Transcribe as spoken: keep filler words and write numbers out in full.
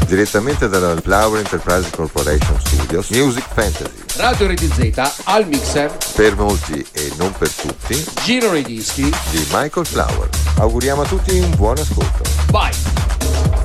direttamente dalla Flower Enterprise Corporation Studios, Music Fantasy. Radio R T Z al mixer, per molti e non per tutti, girano i dischi di Michael Flower. Auguriamo a tutti un buon ascolto. Vai!